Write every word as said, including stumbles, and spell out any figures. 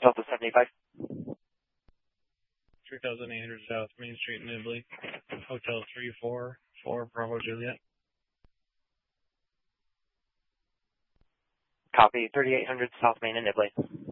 Delta seventy-five. three thousand eight hundred South Main Street, Nibley. Hotel three four four, Bravo Juliet. Copy, thirty-eight hundred South Main in Nibley.